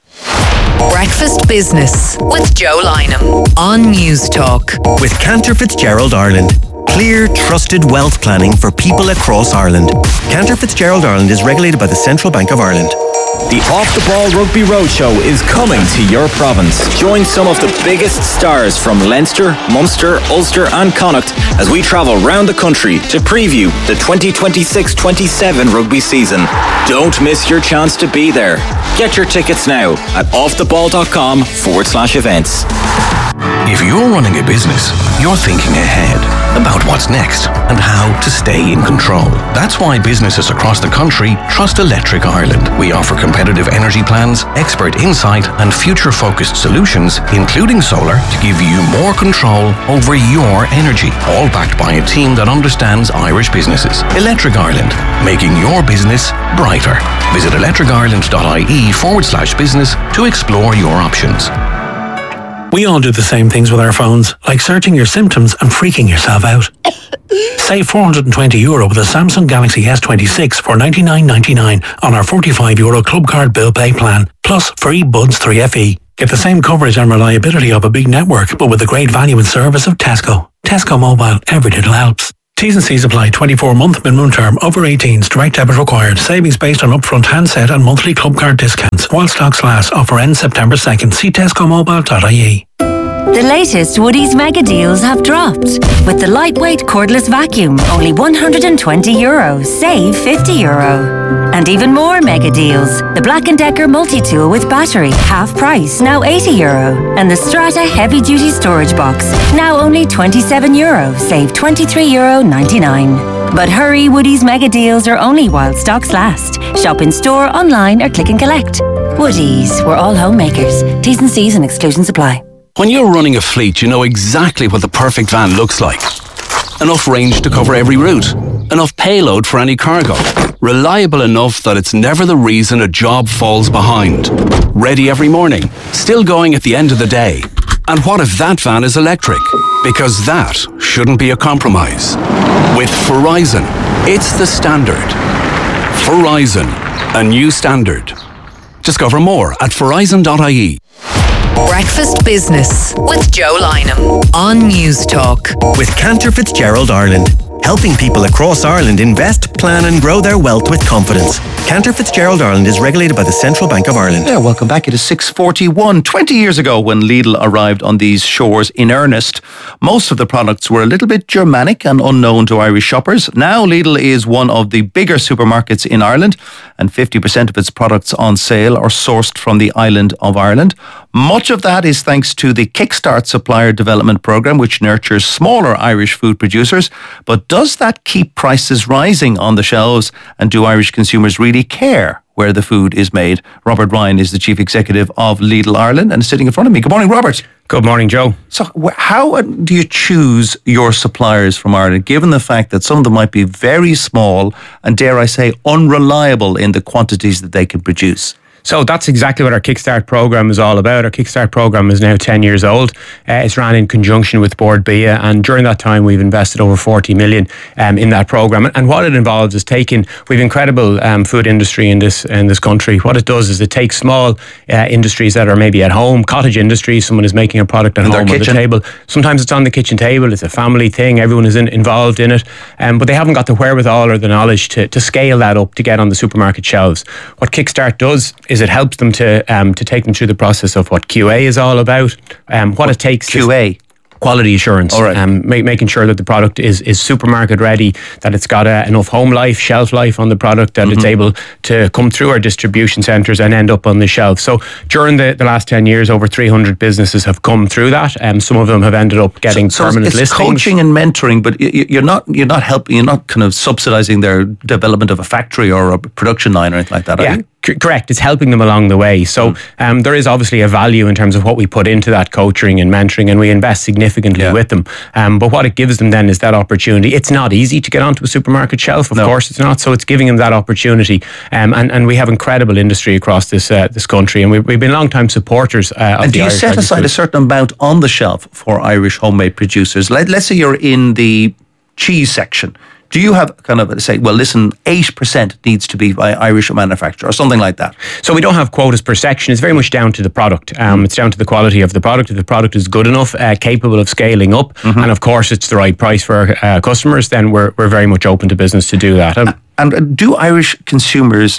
Breakfast Business with Joe Lynham on News Talk. With Cantor Fitzgerald Ireland. Clear, trusted wealth planning for people across Ireland. Cantor Fitzgerald Ireland is regulated by the Central Bank of Ireland. The Off the Ball Rugby Roadshow is coming to your province. Join some of the biggest stars from Leinster, Munster, Ulster and Connacht as we travel round the country to preview the twenty twenty-six twenty-seven rugby season. Don't miss your chance to be there. Get your tickets now at offtheball.com forward slash events. If you're running a business, you're thinking ahead about what's next and how to stay in control. That's why businesses across the country trust Electric Ireland. We offer competitive energy plans, expert insight and future-focused solutions, including solar, to give you more control over your energy, all backed by a team that understands Irish businesses. Electric Ireland, making your business brighter. Visit electricireland.ie forward slash business to explore your options. We all do the same things with our phones, like searching your symptoms and freaking yourself out. Save four hundred twenty euro with a Samsung Galaxy S twenty-six for ninety-nine ninety-nine on our forty-five euro Club Card Bill Pay plan, plus free Buds three F E. Get the same coverage and reliability of a big network, but with the great value and service of Tesco. Tesco Mobile, every little helps. T's and C's apply. twenty-four month minimum term. Over eighteens. Direct debit required. Savings based on upfront handset and monthly club card discounts. While stocks last. Offer ends September second. See tesco mobile dot I E. The latest Woodies mega deals have dropped. With the lightweight cordless vacuum, only one hundred twenty euro. Save fifty euro. And even more mega deals. The Black and Decker multi-tool with battery, half price, now eighty euro. And the Strata heavy-duty storage box, now only twenty-seven euro. Save twenty-three euro ninety-nine. But hurry, Woodies mega deals are only while stocks last. Shop in store, online or click and collect. Woodies, we're all homemakers. T's and C's and exclusions apply. When you're running a fleet, you know exactly what the perfect van looks like. Enough range to cover every route. Enough payload for any cargo. Reliable enough that it's never the reason a job falls behind. Ready every morning. Still going at the end of the day. And what if that van is electric? Because that shouldn't be a compromise. With Verizon, it's the standard. Verizon, a new standard. Discover more at verizon dot I E. Breakfast Business with Joe Lynham on News Talk. With Cantor Fitzgerald Ireland, helping people across Ireland invest, plan and grow their wealth with confidence. Cantor Fitzgerald Ireland is regulated by the Central Bank of Ireland. Yeah, welcome back. It is six forty-one. twenty years ago when Lidl arrived on these shores in earnest, most of the products were a little bit Germanic and unknown to Irish shoppers. Now Lidl is one of the bigger supermarkets in Ireland and fifty percent of its products on sale are sourced from the island of Ireland. Much of that is thanks to the Kickstart Supplier Development Programme, which nurtures smaller Irish food producers. But does that keep prices rising on the shelves? And do Irish consumers really care where the food is made? Robert Ryan is the Chief Executive of Lidl Ireland and is sitting in front of me. Good morning, Robert. Good morning, Joe. So how do you choose your suppliers from Ireland, given the fact that some of them might be very small and, dare I say, unreliable in the quantities that they can produce? So that's exactly what our Kickstart programme is all about. Our Kickstart programme is now ten years old. Uh, it's ran in conjunction with Board Bia, and during that time we've invested over forty million um, in that programme. And what it involves is taking, we've incredible um, food industry in this in this country. What it does is it takes small uh, industries that are maybe at home, cottage industries, someone is making a product at in home on the table. Sometimes it's on the kitchen table, it's a family thing, everyone is in, involved in it, um, but they haven't got the wherewithal or the knowledge to, to scale that up to get on the supermarket shelves. What Kickstart does is it helps them to um, to take them through the process of what Q A is all about, um, what, what it takes. Q A? Quality assurance, all right. um, make, making sure that the product is, is supermarket ready, that it's got uh, enough home life, shelf life on the product, that mm-hmm. it's able to come through our distribution centres and end up on the shelf. So during the, the last ten years, over three hundred businesses have come through that, and um, some of them have ended up getting so, so permanent it's listings. Coaching and mentoring, but you're not you're not helping, you're not kind of subsidising their development of a factory or a production line or anything like that, are yeah. you? C- correct. It's helping them along the way. So um, there is obviously a value in terms of what we put into that coaching and mentoring, and we invest significantly yeah. with them. Um, but what it gives them then is that opportunity. It's not easy to get onto a supermarket shelf, of no. course it's not. So it's giving them that opportunity. Um, and, and we have incredible industry across this uh, this country, and we, we've been long-time supporters uh, of and the do you Irish set aside food. a certain amount on the shelf for Irish homemade producers? Let, let's say you're in the cheese section. Do you have kind of say, well, listen, eight percent needs to be by Irish manufacturer or something like that? So we don't have quotas per section. It's very much down to the product. Um, it's down to the quality of the product. If the product is good enough, uh, capable of scaling up, mm-hmm. and of course it's the right price for our uh, customers, then we're we're very much open to business to do that. Um, and do Irish consumers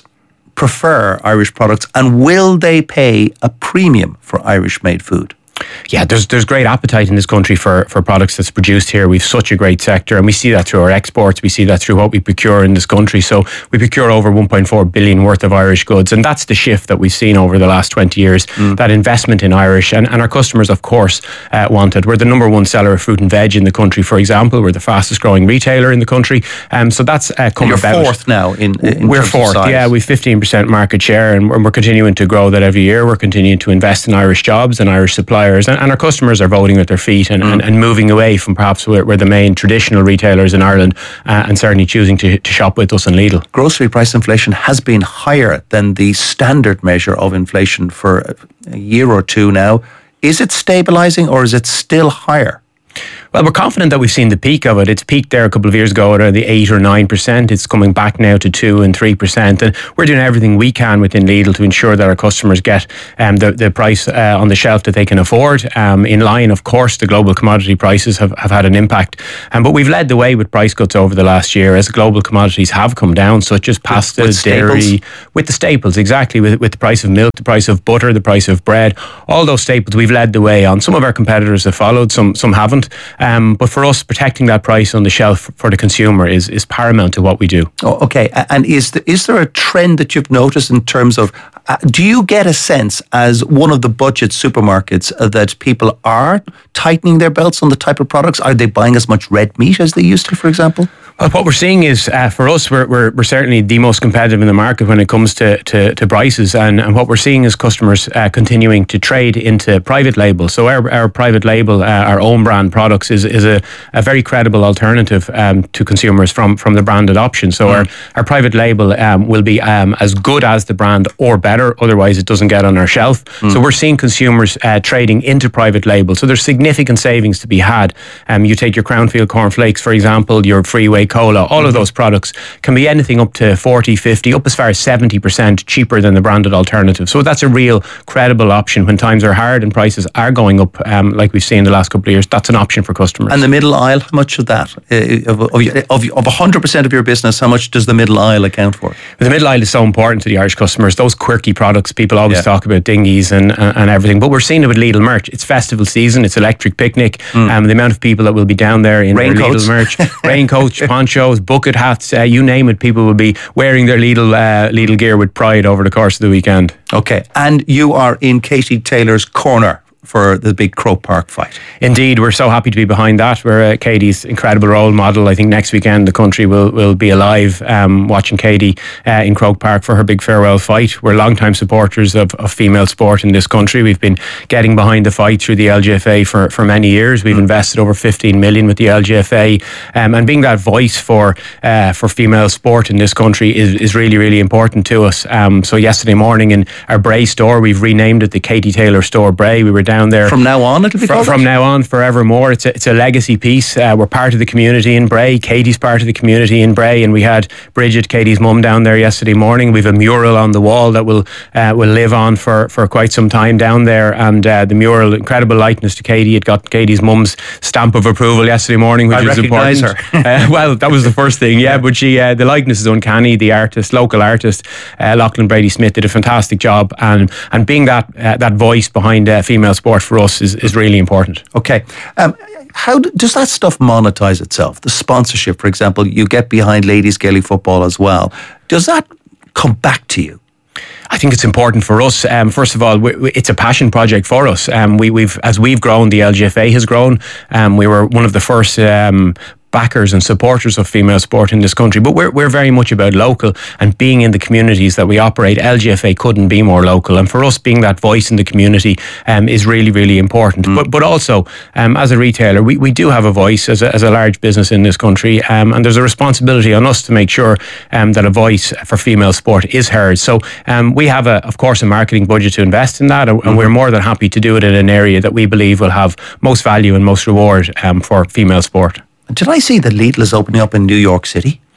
prefer Irish products, and will they pay a premium for Irish-made food? Yeah, there's there's great appetite in this country for, for products that's produced here. We've such a great sector, and we see that through our exports. We see that through what we procure in this country. So we procure over one point four billion worth of Irish goods, and that's the shift that we've seen over the last twenty years. Mm. That investment in Irish, and, and our customers, of course, uh, want it. We're the number one seller of fruit and veg in the country, for example. We're the fastest growing retailer in the country. Um, so that's uh, come You're about. fourth now in, in we're terms fourth. of size. Yeah, we've fifteen percent market share, and we're, we're continuing to grow that every year. We're continuing to invest in Irish jobs and Irish suppliers, and, and our customers are voting with their feet and, mm. and, and moving away from perhaps where, where the main traditional retailers in Ireland uh, and certainly choosing to, to shop with us in Lidl. Grocery price inflation has been higher than the standard measure of inflation for a year or two now. Is it stabilising or is it still higher? Well, we're confident that we've seen the peak of it. It's peaked there a couple of years ago at around the eight or nine percent. It's coming back now to two and three percent. And we're doing everything we can within Lidl to ensure that our customers get um, the, the price uh, on the shelf that they can afford. Um, in line, of course, the global commodity prices have, have had an impact. Um, but we've led the way with price cuts over the last year as global commodities have come down, such as pasta, with, with dairy, staples. with the staples, exactly, with, with the price of milk, the price of butter, the price of bread, all those staples we've led the way on. Some of our competitors have followed, some some haven't. Um, but for us, protecting that price on the shelf for the consumer is, is paramount to what we do. Oh, okay. And is the, is there a trend that you've noticed in terms of, uh, do you get a sense as one of the budget supermarkets uh, that people are tightening their belts on the type of products? Are they buying as much red meat as they used to, for example? Well, what we're seeing is, uh, for us, we're, we're we're certainly the most competitive in the market when it comes to, to, to prices. And, and what we're seeing is customers uh, continuing to trade into private label. So our, our private label, uh, our own brand products is, is a, a very credible alternative um, to consumers from, from the branded option. So mm. our, our private label um, will be um, as good as the brand or better. Otherwise, it doesn't get on our shelf. Mm. So we're seeing consumers uh, trading into private label. So there's significant savings to be had. Um, you take your Crownfield cornflakes, for example, your Freeway Cola, all mm-hmm. of those products can be anything up to forty, fifty, up as far as seventy percent cheaper than the branded alternative. So that's a real credible option when times are hard and prices are going up, um, like we've seen the last couple of years. That's an option for customers. And the middle aisle, how much of that, uh, of, of, of, of one hundred percent of your business, how much does the middle aisle account for? The middle aisle is so important to the Irish customers. Those quirky products, people always yeah. talk about dinghies and, and, and everything, but we're seeing it with Lidl merch. It's festival season, it's electric picnic, mm. um, the amount of people that will be down there in raincoats. their Lidl merch, raincoats, ponchos, bucket hats, uh, you name it, people will be wearing their Lidl, uh, Lidl gear with pride over the course of the weekend. Okay, and you are in Katie Taylor's corner for the big Croke Park fight. Indeed, we're so happy to be behind that. We're uh, Katie's incredible role model. I think next weekend the country will, will be alive um, watching Katie uh, in Croke Park for her big farewell fight. We're long-time supporters of, of female sport in this country. We've been getting behind the fight through the L G F A for, for many years. We've mm. invested over fifteen million with the L G F A, um, and being that voice for uh, for female sport in this country is, is really, really important to us. Um, so yesterday morning in our Bray store, we've renamed it the Katie Taylor Store Bray. We were down there. From now on, it'll be from, called From now on, forevermore. It's a, it's a legacy piece. Uh, we're part of the community in Bray. Katie's part of the community in Bray, and we had Bridget, Katie's mum, down there yesterday morning. We've a mural on the wall that will uh, will live on for, for quite some time down there, and uh, the mural, incredible likeness to Katie. It got Katie's mum's stamp of approval yesterday morning, which I was recognise important. her. uh, well, that was the first thing, yeah. But she, uh, the likeness is uncanny. The artist, local artist, uh, Lachlan Brady Smith, did a fantastic job, and and being that uh, that voice behind uh, female sport for us is, is really important. Okay. Um, how do, does that stuff monetize itself? The sponsorship, for example, you get behind ladies Gaelic football as well. Does that come back to you? I think it's important for us. Um, first of all, we, we, it's a passion project for us. Um, we, we've as we've grown, the L G F A has grown. Um, we were one of the first Um, backers and supporters of female sport in this country, but we're we're very much about local and being in the communities that we operate. L G F A couldn't be more local, and for us, being that voice in the community um, is really, really important. Mm. But but also, um, as a retailer, we, we do have a voice as a, as a large business in this country, um, and there's a responsibility on us to make sure um, that a voice for female sport is heard. So um, we have, a, of course, a marketing budget to invest in that, and mm-hmm. we're more than happy to do it in an area that we believe will have most value and most reward um, for female sport. Did I see that Lidl is opening up in New York City?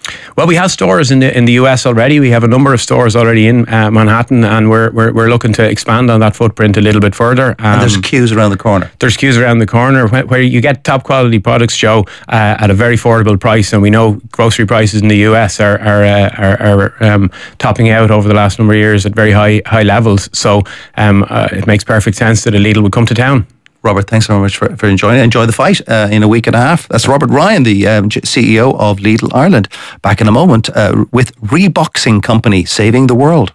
Well, we have stores in the in the U S already. We have a number of stores already in uh, Manhattan, and we're, we're we're looking to expand on that footprint a little bit further. Um, and there's queues around the corner. There's queues around the corner where, where you get top quality products, Joe, uh, at a very affordable price. And we know grocery prices in the U S are are uh, are, are um, topping out over the last number of years at very high high levels. So um, uh, it makes perfect sense that a Lidl would come to town. Robert, thanks very much for, for enjoying it. Enjoy the fight uh, in a week and a half. That's Robert Ryan, the um, C E O of Lidl Ireland. Back in a moment uh, with Reboxing Company, saving the world.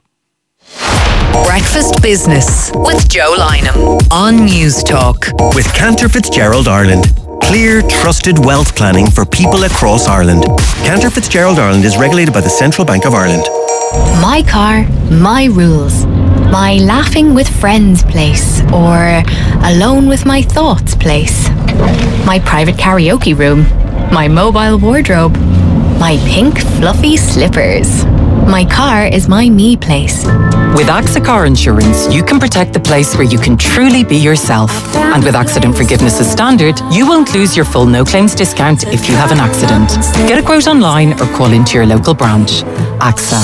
Breakfast Business with Joe Lynham on News Talk. With Cantor Fitzgerald Ireland. Clear, trusted wealth planning for people across Ireland. Cantor Fitzgerald Ireland is regulated by the Central Bank of Ireland. My car, my rules. My laughing with friends place, or alone with my thoughts place. My private karaoke room. My mobile wardrobe. My pink fluffy slippers. My car is my me place. With AXA Car Insurance, you can protect the place where you can truly be yourself. And with accident forgiveness as standard, you won't lose your full no claims discount if you have an accident. Get a quote online or call into your local branch. AXA.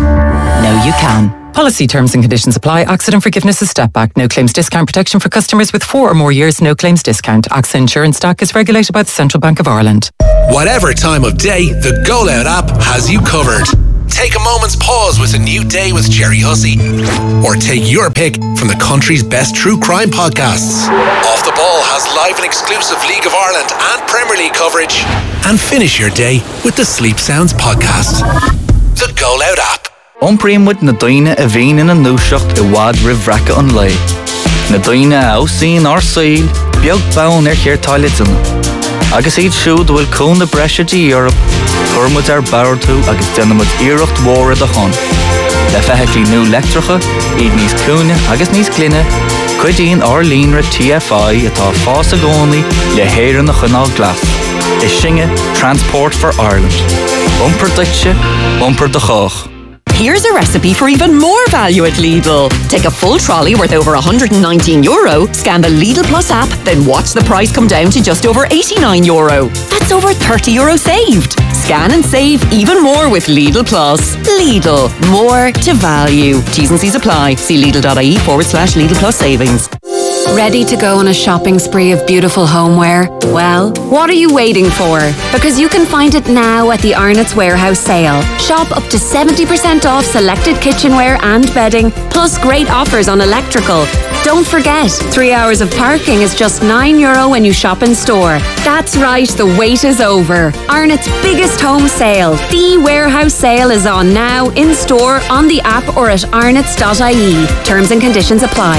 Know you can. Policy terms and conditions apply. Accident forgiveness is step back. No claims discount protection for customers with four or more years. No claims discount. AXA Insurance Stack is regulated by the Central Bank of Ireland. Whatever time of day, the Go Loud app has you covered. Take a moment's pause with a new day with Jerry Hussey. Or take your pick from the country's best true crime podcasts. Off the Ball has live and exclusive League of Ireland and Premier League coverage. And finish your day with the Sleep Sounds podcast. The Go Loud app. Ompríomid na daoine a bhíonn in an núiseacht I bhfad roimh bhreacha an lae. Na daoine a ósaíonn ar saoil, beag bán ar chéir táille duna. Agus iad siúd bhfuil cún na breise de Europe, chuirmid ar bartú agus denimid iirecht mhóra de chun. Le feithiclí nó lectracha, iad níos cúne agus níos glynne, cuidíonn ar líonra T F I atá fás a gcónaí le héireann na chunál glas. Is singe Transport for Ireland. Bumper ditse, bumper de chách. Here's a recipe for even more value at Lidl. Take a full trolley worth over one hundred nineteen euro, scan the Lidl Plus app, then watch the price come down to just over eighty-nine euro. That's over thirty euro saved. Scan and save even more with Lidl Plus. Lidl, more to value. T's and C's apply. See Lidl.ie forward slash Lidl Plus savings. Ready to go on a shopping spree of beautiful homeware? Well, what are you waiting for? Because you can find it now at the Arnott's Warehouse sale. Shop up to seventy percent off selected kitchenware and bedding, plus great offers on electrical. Don't forget, three hours of parking is just nine euro when you shop in store. That's right, the wait is over. Arnott's biggest home sale. The warehouse sale is on now, in store, on the app or at arnotts dot I E. Terms and conditions apply.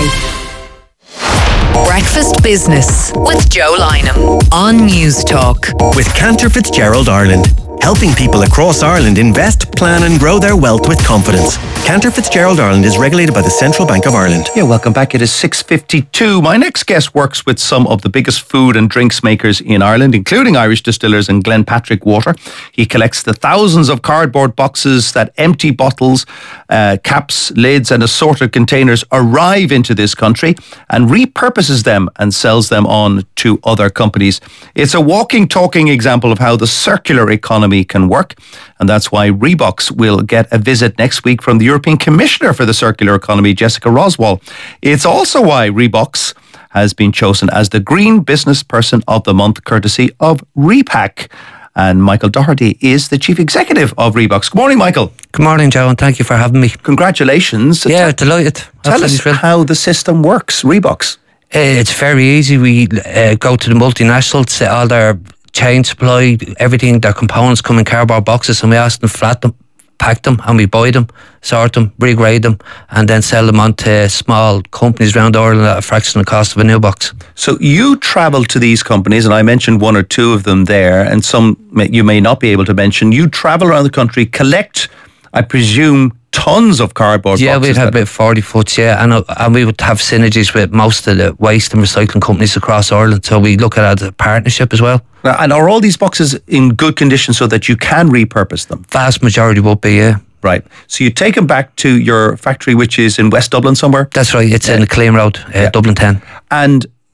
Breakfast Business with Joe Lynham on News Talk. With Cantor Fitzgerald Ireland. Helping people across Ireland invest, plan and grow their wealth with confidence. Cantor Fitzgerald Ireland is regulated by the Central Bank of Ireland. Yeah, welcome back. It is six fifty-two. My next guest works with some of the biggest food and drinks makers in Ireland, including Irish Distillers and Glenpatrick Water. He collects the thousands of cardboard boxes that empty bottles, uh, caps, lids and assorted containers arrive into this country and repurposes them and sells them on to other companies. It's a walking, talking example of how the circular economy can work, and that's why Rebox will get a visit next week from the European Commissioner for the Circular Economy, Jessica Roswell. It's also why Rebox has been chosen as the Green Business Person of the Month, courtesy of Repack. And Michael Doherty is the Chief Executive of Rebox. Good morning, Michael. Good morning, Joe, and thank you for having me. Congratulations. Yeah, T- delighted. Tell us how the system works, Rebox. Uh, it's very easy. We uh, go to the multinationals, all their chain supply, everything, their components come in cardboard boxes, and we ask them to flat them, pack them, and we buy them, sort them, regrade them, and then sell them on to small companies around Ireland at a fraction of the cost of a new box. So you travel to these companies, and I mentioned one or two of them there, and some you may not be able to mention. You travel around the country, collect, I presume, tons of cardboard yeah, boxes. Yeah, we'd have about forty foots, yeah, and, uh, and we would have synergies with most of the waste and recycling companies across Ireland, so we look at it as a partnership as well. And are all these boxes in good condition so that you can repurpose them? Vast majority would be, yeah. Right. So you take them back to your factory, which is in West Dublin somewhere? That's right, it's yeah. in the Killeen Road, uh, yeah. Dublin ten. And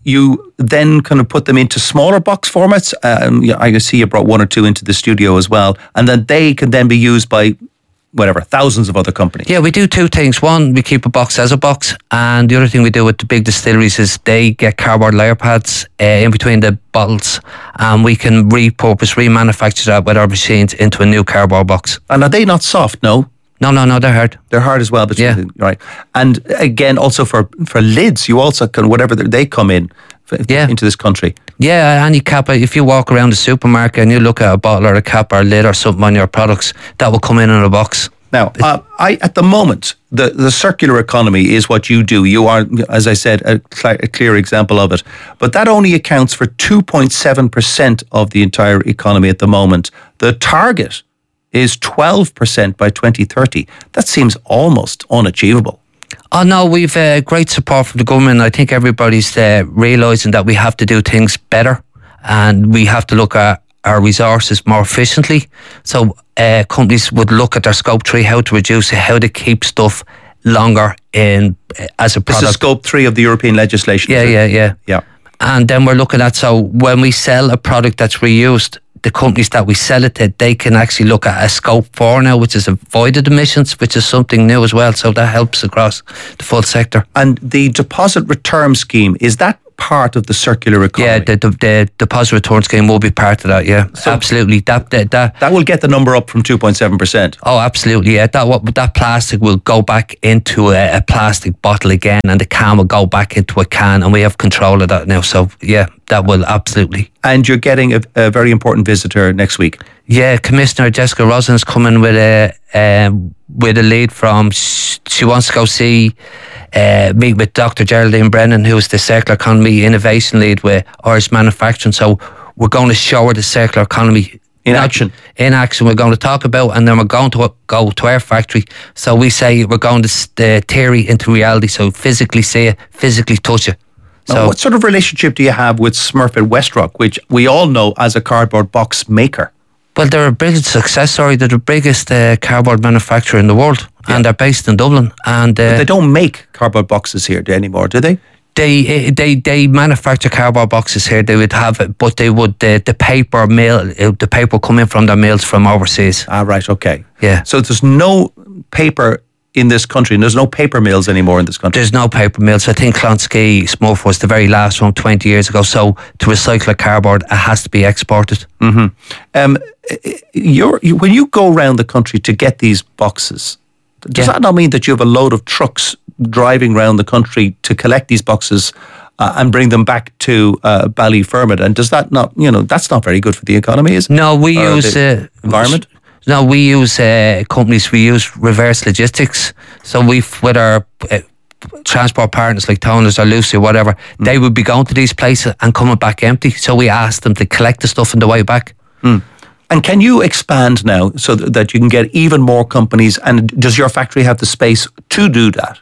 you then kind of put them into smaller box formats. Um, yeah, I see you brought one or two into the studio as well, and then they can then be used by whatever, thousands of other companies. Yeah, we do two things. One, we keep a box as a box, and the other thing we do with the big distilleries is they get cardboard layer pads uh, in between the bottles, and we can repurpose, remanufacture that with our machines into a new cardboard box. And are they not soft? No. No, no, no, they're hard. They're hard as well, but yeah, right. And again, also for for lids, you also can whatever they come in yeah. into this country. Yeah, any cap. If you walk around the supermarket and you look at a bottle or a cap or a lid or something on your products, that will come in in a box. Now, uh, I at the moment, the, the circular economy is what you do. You are, as I said, a, cl- a clear example of it. But that only accounts for two point seven percent of the entire economy at the moment. The target is twelve percent by twenty thirty. That seems almost unachievable. Oh no, we've uh, great support from the government. I think everybody's uh, realising that we have to do things better and we have to look at our resources more efficiently. So uh, companies would look at their scope three, how to reduce it, how to keep stuff longer in uh, as a product. This is scope three of the European legislation. Yeah, yeah, yeah. Yeah. And then we're looking at, so when we sell a product that's reused, the companies that we sell it to, they can actually look at a scope four now, which is avoided emissions, which is something new as well. So that helps across the full sector. And the deposit return scheme, is that part of the circular economy? Yeah, the, the, the deposit return scheme will be part of that, yeah. So absolutely. That, that that that will get the number up from two point seven percent. Oh, absolutely, yeah. That what that plastic will go back into a, a plastic bottle again, and the can will go back into a can, and we have control of that now. So, yeah, that will absolutely. And you're getting a, a very important visitor next week. Yeah, Commissioner Jessica Rosin's coming with a um, with a lead from. She wants to go see uh, meet with Doctor Geraldine Brennan, who's the circular economy innovation lead with Irish Manufacturing. So we're going to show her the circular economy in action. In action, we're going to talk about, and then we're going to go to our factory. So we say we're going to uh, theory into reality. So physically see it, physically touch it. So, So what sort of relationship do you have with Smurfit Westrock, which we all know as a cardboard box maker? Well, they're a big success story. They're the biggest uh, cardboard manufacturer in the world, yeah. and they're based in Dublin. And uh, but they don't make cardboard boxes here anymore, do they? They they they manufacture cardboard boxes here. They would have it, but they would the the paper mill, the paper come in from their mills from overseas. Ah, right, okay, yeah. So there's no paper in this country, and there's no paper mills anymore in this country. There's no paper mills. I think Clonskeagh Smurf was the very last one twenty years ago. So to recycle a cardboard, it has to be exported. Mm-hmm. Um, you're, you, when you go around the country to get these boxes, does yeah. that not mean that you have a load of trucks driving around the country to collect these boxes uh, and bring them back to uh, Ballyfermot? And does that not, you know, that's not very good for the economy, is it? No, we or use the uh, environment. No, we use uh, companies. We use reverse logistics. So we've with our uh, transport partners like Toners or Lucy or whatever, mm. they would be going to these places and coming back empty. So we asked them to collect the stuff on the way back. Mm. And can you expand now so that you can get even more companies? And does your factory have the space to do that?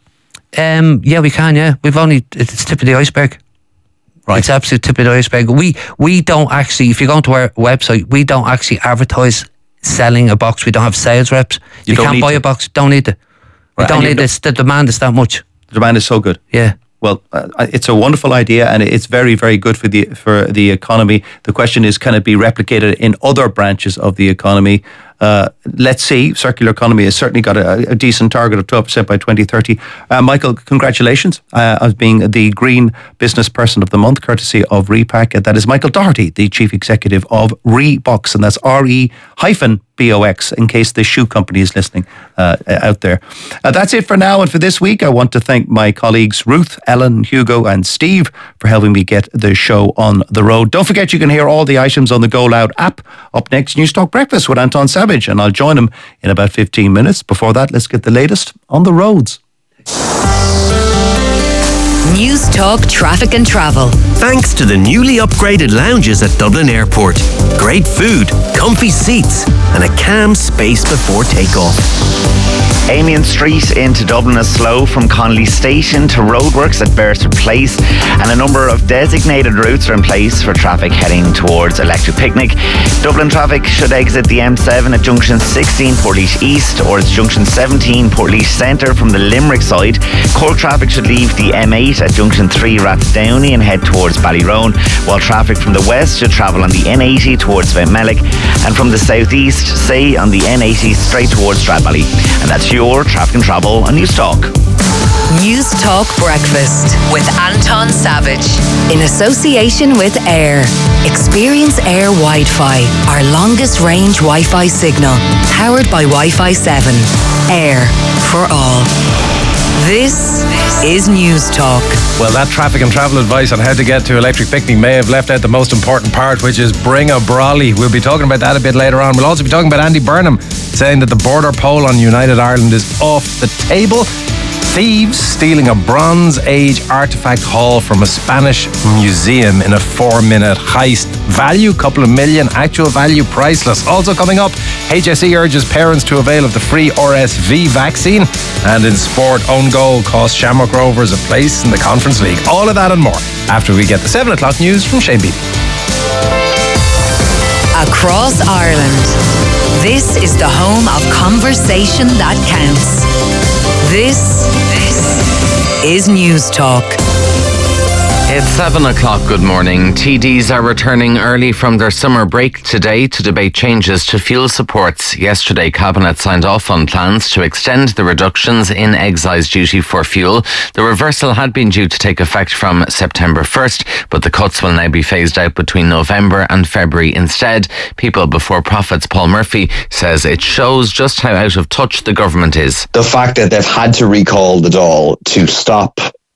Um, yeah, we can. Yeah, we've only it's tip of the iceberg. Right. It's absolute tip of the iceberg. We we don't actually. If you go onto our website, we don't actually advertise selling a box. We don't have sales reps. You, you don't can't need buy to. a box. Don't need it. Right. We don't And you need don't- this. The demand is that much. The demand is so good. Yeah. Well, uh, it's a wonderful idea, and it's very, very good for the for the economy. The question is, can it be replicated in other branches of the economy? Uh, let's see. Circular economy has certainly got a, a decent target of twelve percent by twenty thirty. Uh, Michael, congratulations uh, as being the Green Business Person of the Month, courtesy of Repack. That is Michael Doherty, the Chief Executive of Rebox, and that's R E hyphen B O X, in case the shoe company is listening uh, out there. Uh, that's it for now and for this week. I want to thank my colleagues Ruth, Ellen, Hugo and Steve for helping me get the show on the road. Don't forget you can hear all the items on the Go Loud app. Up next, News Talk Breakfast with Anton Savage, and I'll join him in about fifteen minutes. Before that, let's get the latest on the roads. News Talk Traffic and Travel. Thanks to the newly upgraded lounges at Dublin Airport. Great food, comfy seats, and a calm space before takeoff. Amiens Street into Dublin is slow from Connolly Station to roadworks at Beresford Place, and a number of designated routes are in place for traffic heading towards Electric Picnic. Dublin traffic should exit the M seven at junction sixteen Portlaoise East or it's junction seventeen Portlaoise Centre from the Limerick side. Cork traffic should leave the M eight at junction three Rathdowney and head towards towards Ballyrone, while traffic from the west should travel on the N eighty towards Mount Mellick, and from the southeast, say on the N eighty straight towards Stradbally. And that's your traffic and travel on News Talk. News Talk Breakfast with Anton Savage in association with Air. Experience Air Wi-Fi, our longest range Wi-Fi signal, powered by Wi-Fi seven. Air for all. This is News Talk. Well, that traffic and travel advice on how to get to Electric Picnic may have left out the most important part, which is bring a brolly. We'll be talking about that a bit later on. We'll also be talking about Andy Burnham saying that the border poll on United Ireland is off the table. Thieves stealing a Bronze Age artefact haul from a Spanish museum in a four-minute heist. Value, couple of million. Actual value, priceless. Also coming up, H S E urges parents to avail of the free R S V vaccine. And in sport, own goal cost Shamrock Rovers a place in the Conference League. All of that and more after we get the seven o'clock news from Shane Beatty. Across Ireland, this is the home of conversation that counts. This, this is News Talk. It's seven o'clock. Good morning. T Ds are returning early from their summer break today to debate changes to fuel supports. Yesterday, Cabinet signed off on plans to extend the reductions in excise duty for fuel. The reversal had been due to take effect from September first, but the cuts will now be phased out between November and February instead. People Before Profits Paul Murphy says it shows just how out of touch the government is. The fact that they've had to recall the Dáil to stop